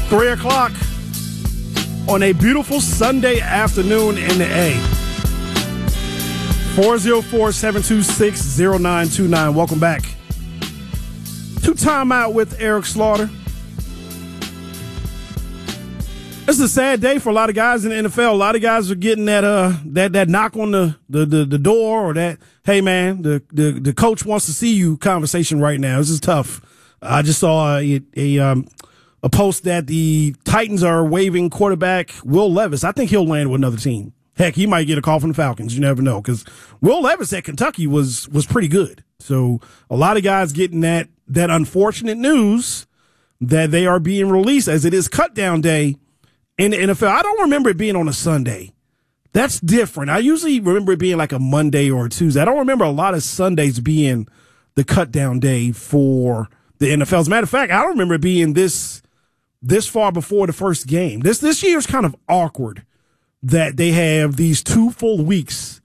3 o'clock on a beautiful Sunday afternoon in the A. 404-726-0929. Welcome back to Time Out with Eric Slaughter. This is a sad day for a lot of guys in the NFL. A lot of guys are getting that knock on the door, or that, hey man, the coach wants to see you conversation right now. This is tough. I just saw a post that the Titans are waiving quarterback Will Levis. I think he'll land with another team. Heck, he might get a call from the Falcons. You never know, because Will Levis at Kentucky was pretty good. So a lot of guys getting that unfortunate news that they are being released, as it is cut down day in the NFL. I don't remember it being on a Sunday. That's different. I usually remember it being like a Monday or a Tuesday. I don't remember a lot of Sundays being the cut down day for the NFL. As a matter of fact, I don't remember it being this far before the first game. This year is kind of awkward that they have these 2 full weeks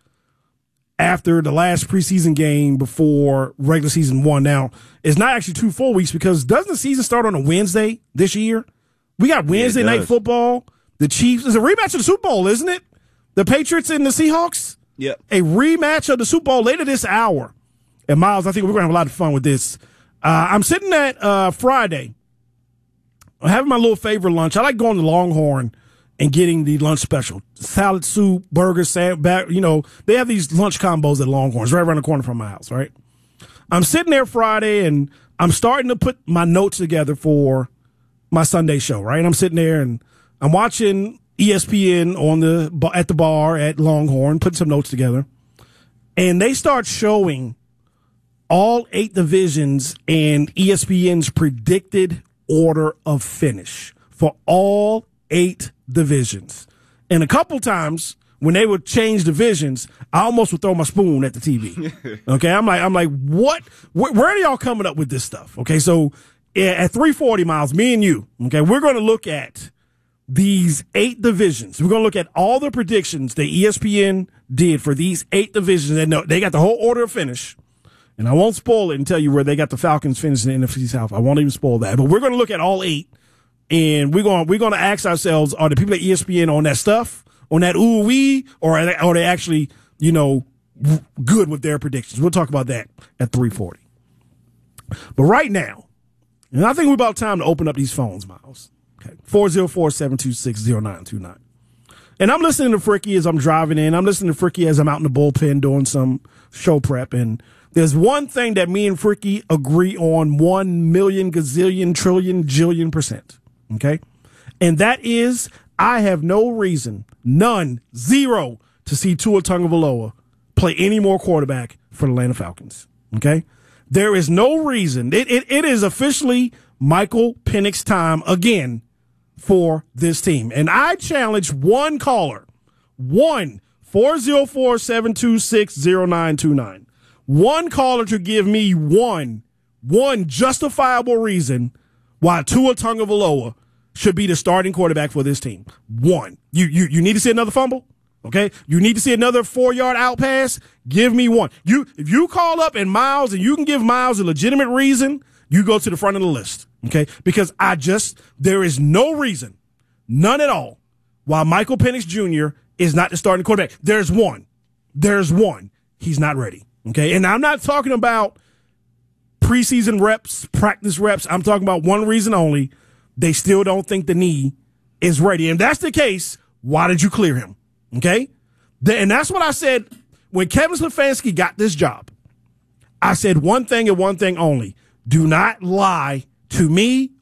after the last preseason game before regular season one. Now, it's not actually 2 full weeks, because doesn't the season start on a Wednesday this year? We got Wednesday night football. The Chiefs. It's a rematch of the Super Bowl, isn't it? The Patriots and the Seahawks? Yep. A rematch of the Super Bowl later this hour. And Miles, I think we're going to have a lot of fun with this. I'm sitting at Friday. I'm having my little favorite lunch. I like going to Longhorn and getting the lunch special. Salad, soup, burgers, they have these lunch combos at Longhorns right around the corner from my house, right? I'm sitting there Friday, and I'm starting to put my notes together for my Sunday show, right? I'm sitting there, and I'm watching ESPN at the bar at Longhorn, putting some notes together. And they start showing all 8 divisions and ESPN's predicted order of finish for all 8 divisions. And a couple times when they would change divisions, I almost would throw my spoon at the TV. Okay, I'm like, what? Where are y'all coming up with this stuff? Okay, so at 340 Miles, me and you, okay, we're going to look at these 8 divisions. We're going to look at all the predictions that ESPN did for these 8 divisions. And they got the whole order of finish. And I won't spoil it and tell you where they got the Falcons finishing in the NFC South. I won't even spoil that. But we're going to look at all 8, and we're going to ask ourselves: are the people at ESPN on that stuff, on that ooh-wee, or are they actually, good with their predictions? We'll talk about that at 3:40. But right now, and I think we're about time to open up these phones, Miles. Okay, 404-726-0929. And I'm listening to Fricky as I'm driving in. I'm listening to Fricky as I'm out in the bullpen doing some show prep. And there's one thing that me and Fricky agree on 1 million, gazillion, trillion, jillion %. Okay? And that is, I have no reason, none, zero, to see Tua Tagovailoa play any more quarterback for the Atlanta Falcons. Okay? There is no reason. It is officially Michael Penix time again for this team. And I challenge one caller, 404-726-0929. One caller to give me one justifiable reason why Tua Tagovailoa should be the starting quarterback for this team. One. You need to see another fumble? Okay? You need to see another 4-yard out pass? Give me one. If you call up and Miles, and you can give Miles a legitimate reason, you go to the front of the list. Okay? Because there is no reason, none at all, why Michael Penix Jr. is not the starting quarterback. There's one. He's not ready. Okay? And I'm not talking about preseason reps, practice reps. I'm talking about one reason only. They still don't think the knee is ready. And if that's the case, why did you clear him? Okay? And that's what I said when Kevin Stefanski got this job. I said one thing and one thing only. Do not lie to me